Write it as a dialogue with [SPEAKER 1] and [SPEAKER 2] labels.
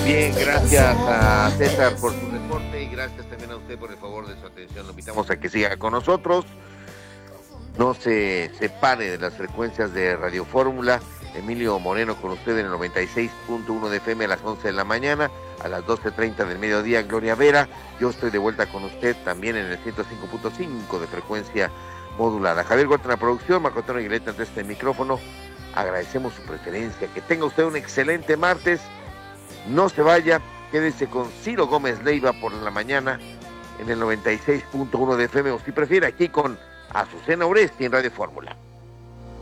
[SPEAKER 1] Bien, gracias a César por su reporte y gracias también a usted por el favor de su atención. Lo invitamos a que siga con nosotros. No se separe de las frecuencias de Radio Fórmula. Emilio Moreno con usted en el 96.1 de FM a las 11 de la mañana, a las 12:30 del mediodía, Gloria Vera. Yo estoy de vuelta con usted también en el 105.5 de frecuencia modulada. Javier Huerta en la producción, Marco Antonio Aguilera ante este micrófono. Agradecemos su preferencia. Que tenga usted un excelente martes. No se vaya, quédese con Ciro Gómez Leiva por la mañana en el 96.1 de FM, o si prefiere aquí con Azucena Oresti en Radio Fórmula.